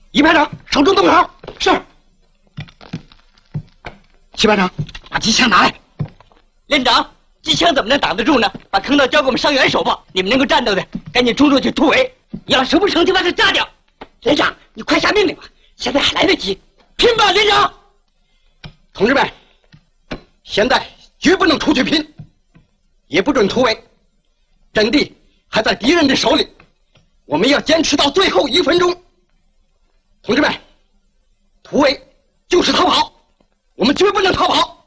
一排长，手中动口。是。七排长，把机枪拿来。 连长，机枪怎么能挡得住呢？把坑道交给我们伤员守吧。你们能够战斗的，赶紧冲出去突围。要是不成，就把他炸掉。连长，你快下命令吧，现在还来得及。拼吧，连长！ 同志们，现在绝不能出去拼，也不准突围。阵地还在敌人的手里，我们要坚持到最后1分钟。同志们，突围就是逃跑，我们绝不能逃跑。